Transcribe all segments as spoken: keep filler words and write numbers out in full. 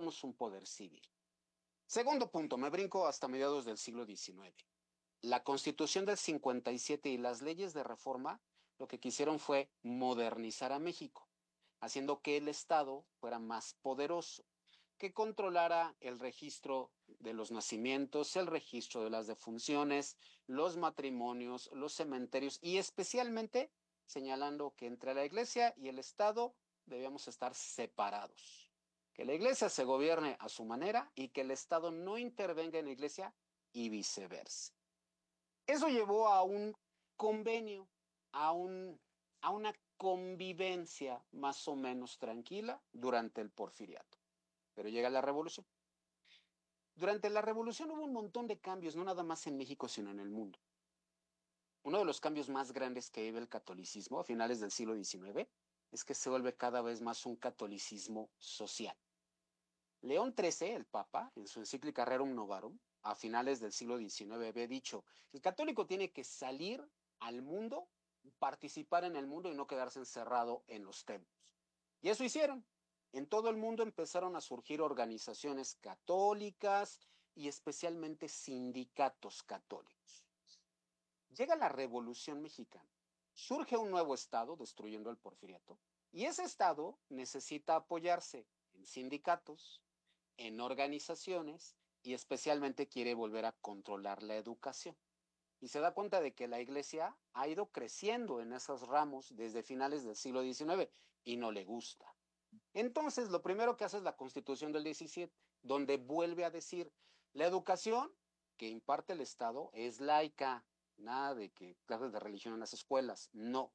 necesitamos un poder civil. Segundo punto, me brinco hasta mediados del siglo diecinueve. La Constitución del cincuenta y siete y las leyes de reforma lo que quisieron fue modernizar a México, haciendo que el Estado fuera más poderoso, que controlara el registro de los nacimientos, el registro de las defunciones, los matrimonios, los cementerios y especialmente señalando que entre la Iglesia y el Estado debíamos estar separados. Que la Iglesia se gobierne a su manera y que el Estado no intervenga en la Iglesia y viceversa. Eso llevó a un convenio, a, un, a una convivencia más o menos tranquila durante el porfiriato. Pero llega la revolución. Durante la revolución hubo un montón de cambios, no nada más en México, sino en el mundo. Uno de los cambios más grandes que vive el catolicismo a finales del siglo diecinueve es que se vuelve cada vez más un catolicismo social. León trece, el Papa, en su encíclica Rerum Novarum, a finales del siglo diecinueve, había dicho, el católico tiene que salir al mundo, participar en el mundo y no quedarse encerrado en los templos. Y eso hicieron. En todo el mundo empezaron a surgir organizaciones católicas y especialmente sindicatos católicos. Llega la Revolución Mexicana, surge un nuevo estado destruyendo el porfiriato y ese estado necesita apoyarse en sindicatos, en organizaciones y especialmente quiere volver a controlar la educación. Y se da cuenta de que la iglesia ha ido creciendo en esos ramos desde finales del siglo diecinueve y no le gusta. Entonces, lo primero que hace es la Constitución del diecisiete, donde vuelve a decir, la educación que imparte el Estado es laica, nada de que clases de religión en las escuelas, no.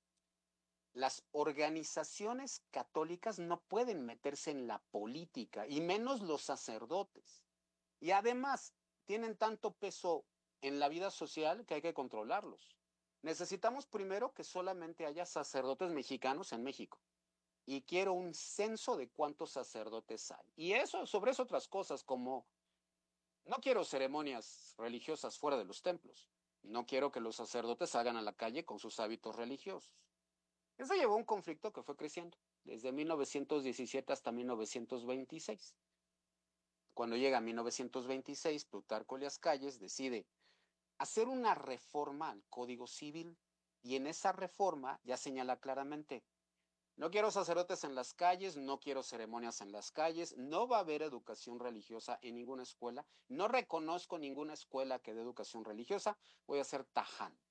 Las organizaciones católicas no pueden meterse en la política, y menos los sacerdotes. Y además, tienen tanto peso en la vida social que hay que controlarlos. Necesitamos primero que solamente haya sacerdotes mexicanos en México. Y quiero un censo de cuántos sacerdotes hay. Y eso, sobre eso otras cosas, como no quiero ceremonias religiosas fuera de los templos. No quiero que los sacerdotes salgan a la calle con sus hábitos religiosos. Eso llevó a un conflicto que fue creciendo desde mil novecientos diecisiete hasta mil novecientos veintiséis. Cuando llega mil novecientos veintiséis, Plutarco Elías Calles decide hacer una reforma al Código Civil y en esa reforma ya señala claramente, no quiero sacerdotes en las calles, no quiero ceremonias en las calles, no va a haber educación religiosa en ninguna escuela, no reconozco ninguna escuela que dé educación religiosa, voy a ser tajante.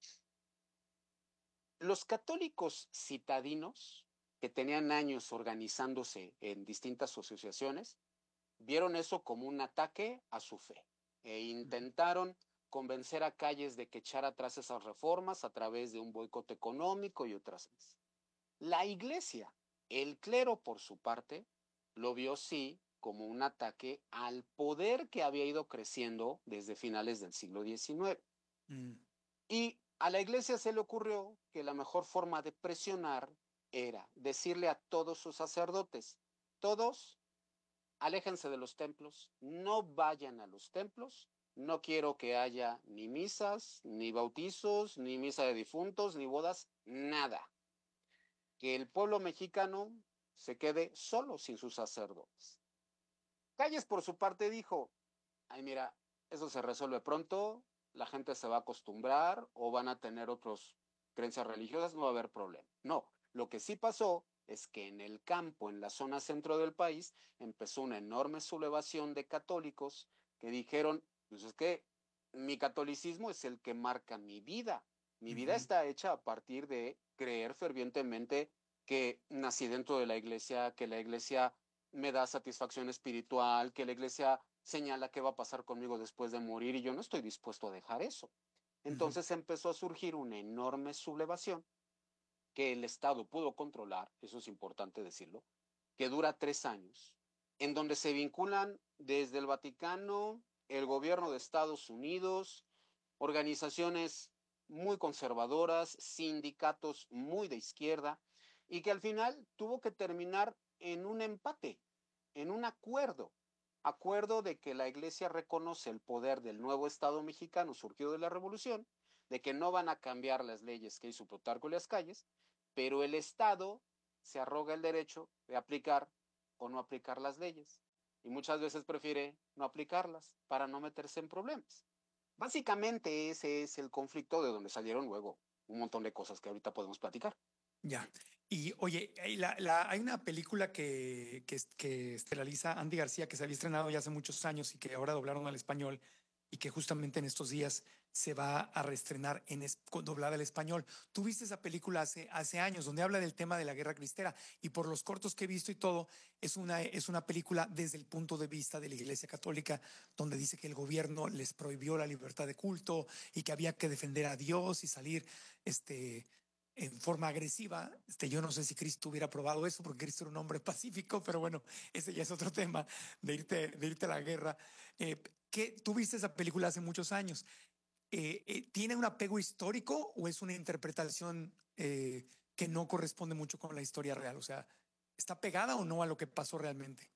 Los católicos citadinos, que tenían años organizándose en distintas asociaciones, vieron eso como un ataque a su fe e intentaron convencer a Calles de que echara atrás esas reformas a través de un boicot económico y otras más. La iglesia, el clero por su parte, lo vio sí como un ataque al poder que había ido creciendo desde finales del siglo diecinueve. Mm. Y a la iglesia se le ocurrió que la mejor forma de presionar era decirle a todos sus sacerdotes, todos, aléjense de los templos, no vayan a los templos, no quiero que haya ni misas, ni bautizos, ni misa de difuntos, ni bodas, nada. Que el pueblo mexicano se quede solo sin sus sacerdotes. Calles, por su parte, dijo, ay, mira, eso se resuelve pronto, la gente se va a acostumbrar o van a tener otras creencias religiosas, no va a haber problema. No, lo que sí pasó es que en el campo, en la zona centro del país, empezó una enorme sublevación de católicos que dijeron, pues es que mi catolicismo es el que marca mi vida. Mi vida uh-huh. está hecha a partir de creer fervientemente que nací dentro de la iglesia, que la iglesia me da satisfacción espiritual, que la iglesia señala qué va a pasar conmigo después de morir y yo no estoy dispuesto a dejar eso. Entonces uh-huh. empezó a surgir una enorme sublevación que el Estado pudo controlar, eso es importante decirlo, que dura tres años, en donde se vinculan desde el Vaticano, el gobierno de Estados Unidos, organizaciones muy conservadoras, sindicatos muy de izquierda, y que al final tuvo que terminar en un empate, en un acuerdo, acuerdo de que la Iglesia reconoce el poder del nuevo Estado mexicano surgido de la Revolución, de que no van a cambiar las leyes que hizo Plutarco Elías Calles, pero el Estado se arroga el derecho de aplicar o no aplicar las leyes. y muchas veces prefiere no aplicarlas para no meterse en problemas. Básicamente ese es el conflicto de donde salieron luego un montón de cosas que ahorita podemos platicar. Ya. Y oye, hay, la, la- hay una película que, que, es- que estelariza Andy García que se había estrenado ya hace muchos años y que ahora doblaron al español y que justamente en estos días se va a reestrenar en es- con- doblada al español. Tú viste esa película hace, hace años donde habla del tema de la guerra cristera y por los cortos que he visto y todo, es una, es una película desde el punto de vista de la Iglesia Católica donde dice que el gobierno les prohibió la libertad de culto y que había que defender a Dios y salir este en forma agresiva. Este, yo no sé si Cristo hubiera probado eso, porque Cristo era un hombre pacífico, pero bueno, ese ya es otro tema de irte, de irte a la guerra. Eh, ¿qué, tú viste esa película hace muchos años? Eh, eh, ¿Tiene un apego histórico o es una interpretación eh, que no corresponde mucho con la historia real? O sea, ¿está pegada o no a lo que pasó realmente?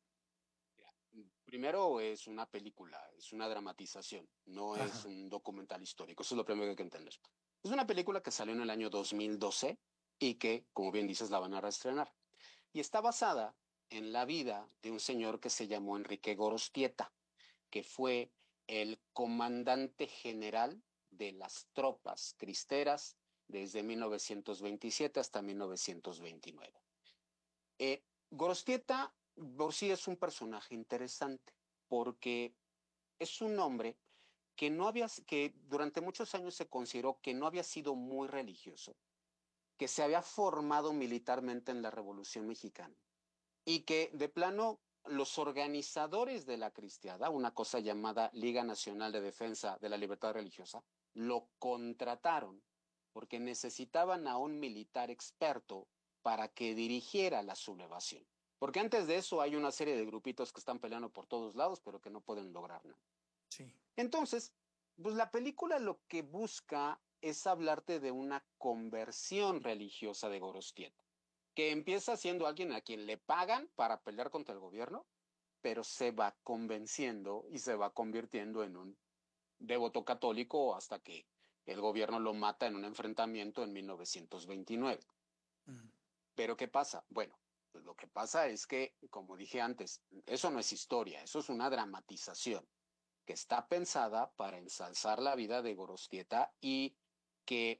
Primero es una película, es una dramatización, no es Ajá. un documental histórico. Eso es lo primero que hay que entender. Es una película que salió en el año dos mil doce y que, como bien dices, la van a reestrenar. Y está basada en la vida de un señor que se llamó Enrique Gorostieta, que fue el comandante general de las tropas cristeras desde mil novecientos veintisiete hasta mil novecientos veintinueve. Eh, Gorostieta por sí es un personaje interesante porque es un hombre que no había, que durante muchos años se consideró que no había sido muy religioso, que se había formado militarmente en la Revolución Mexicana y que de plano los organizadores de la cristiada, una cosa llamada Liga Nacional de Defensa de la Libertad Religiosa, lo contrataron porque necesitaban a un militar experto para que dirigiera la sublevación. Porque antes de eso hay una serie de grupitos que están peleando por todos lados, pero que no pueden lograr nada. Sí. Entonces, pues la película lo que busca es hablarte de una conversión religiosa de Gorostieta, que empieza siendo alguien a quien le pagan para pelear contra el gobierno, pero se va convenciendo y se va convirtiendo en un devoto católico hasta que el gobierno lo mata en un enfrentamiento en mil novecientos veintinueve. Mm. Pero ¿qué pasa? Bueno, pues lo que pasa es que, como dije antes, eso no es historia, eso es una dramatización que está pensada para ensalzar la vida de Gorostieta y que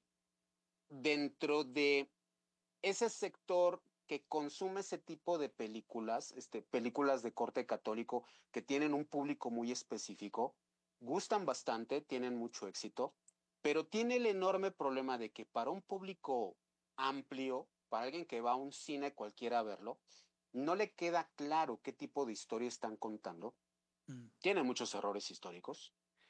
dentro de ese sector que consume ese tipo de películas, este, películas de corte católico que tienen un público muy específico, gustan bastante, tienen mucho éxito, pero tiene el enorme problema de que para un público amplio, para alguien que va a un cine cualquiera a verlo, no le queda claro qué tipo de historia están contando. Mm. Tiene muchos errores históricos.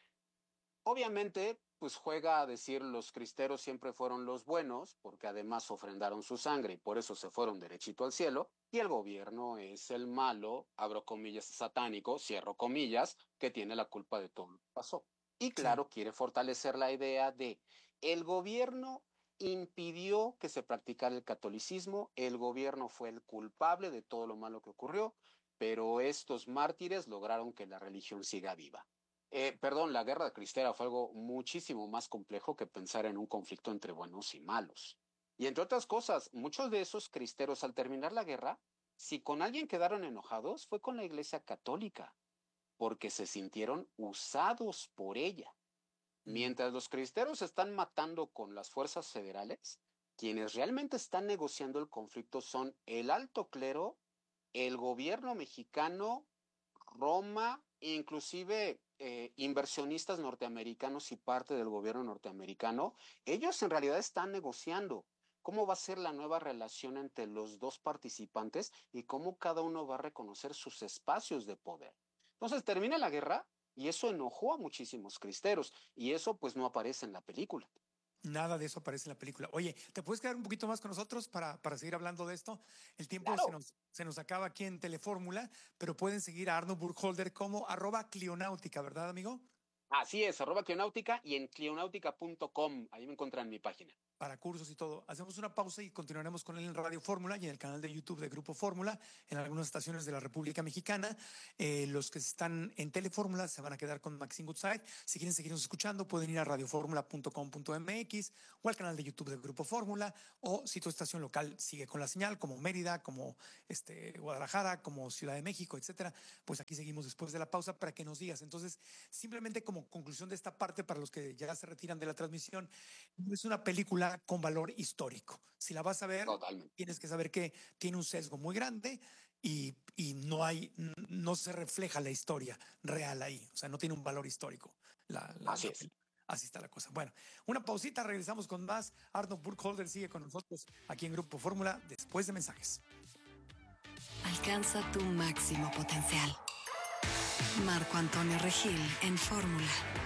Obviamente, pues juega a decir los cristeros siempre fueron los buenos, porque además ofrendaron su sangre y por eso se fueron derechito al cielo, y el gobierno es el malo, abro comillas, satánico, cierro comillas, que tiene la culpa de todo lo que pasó. Y Sí. claro, quiere fortalecer la idea de el gobierno impidió que se practicara el catolicismo, el gobierno fue el culpable de todo lo malo que ocurrió, pero estos mártires lograron que la religión siga viva. Eh, perdón, la guerra cristera fue algo muchísimo más complejo que pensar en un conflicto entre buenos y malos. Y entre otras cosas, muchos de esos cristeros al terminar la guerra, si con alguien quedaron enojados, fue con la Iglesia Católica, porque se sintieron usados por ella. Mm. Mientras los cristeros están matando con las fuerzas federales, quienes realmente están negociando el conflicto son el alto clero, el gobierno mexicano, Roma, inclusive eh, inversionistas norteamericanos y parte del gobierno norteamericano, ellos en realidad están negociando cómo va a ser la nueva relación entre los dos participantes y cómo cada uno va a reconocer sus espacios de poder. Entonces termina la guerra y eso enojó a muchísimos cristeros y eso pues no aparece en la película. Nada de eso aparece en la película. Oye, ¿te puedes quedar un poquito más con nosotros para, para seguir hablando de esto? El tiempo se Claro, nos, se nos acaba aquí en Telefórmula, pero pueden seguir a Arno Burkholder como arroba Clionáutica, ¿verdad, amigo? Así es, arroba Clionáutica y en clionáutica punto com. Ahí me encuentran en mi página. Para cursos y todo. Hacemos una pausa y continuaremos con él en Radio Fórmula y en el canal de YouTube de Grupo Fórmula, en algunas estaciones de la República Mexicana. Eh, los que están en Telefórmula se van a quedar con Maxine Goodside. Si quieren seguirnos escuchando, pueden ir a radio fórmula punto com punto m x o al canal de YouTube de Grupo Fórmula, o si tu estación local sigue con la señal, como Mérida, como este, Guadalajara, como Ciudad de México, etcétera, pues aquí seguimos después de la pausa para que nos digas. Entonces, simplemente como conclusión de esta parte, para los que ya se retiran de la transmisión, es una película con valor histórico. Si la vas a ver, Totalmente. tienes que saber que tiene un sesgo muy grande y, y no hay, no se refleja la historia real ahí. O sea, no tiene un valor histórico. La, la, Así la, es. Así está la cosa. Bueno, una pausita, regresamos con más. Arnold Burkholder sigue con nosotros aquí en Grupo Fórmula después de mensajes. Alcanza tu máximo potencial. Marco Antonio Regil en Fórmula.